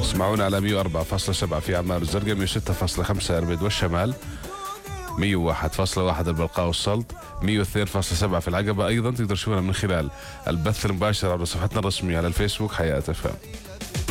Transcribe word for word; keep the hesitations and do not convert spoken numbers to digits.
اسمعونا على مية وأربعة فاصلة سبعة في عمان والزرقاء، مية وستة فاصلة خمسة إربد والشمال، مية وواحد فاصلة واحد البلقاء والسلط، مية واثنين فاصلة سبعة في العقبة. أيضا تقدر تشوفنا من خلال البث المباشر على صفحتنا الرسمية على الفيسبوك حياة اف ام.